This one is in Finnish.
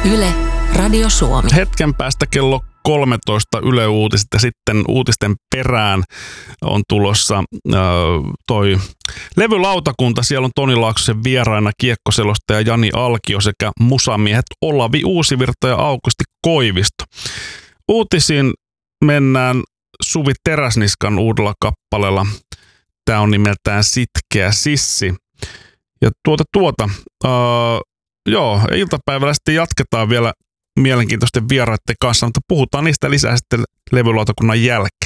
Yle, Radio Suomi. Hetken päästä kello 13 Yle Uutiset ja sitten uutisten perään on tulossa toi levylautakunta. Siellä on Toni Laaksosen vieraina kiekkoselostaja Jani Alkio sekä musamiehet Olavi Uusivirta ja Aukusti Koivisto. Uutisiin mennään Suvi Teräsniskan uudella kappaleella. Tämä on nimeltään Sitkeä sissi. Ja iltapäivällä sitten jatketaan vielä mielenkiintoisten vieraiden kanssa, mutta puhutaan niistä lisää sitten levylautakunnan jälkeen.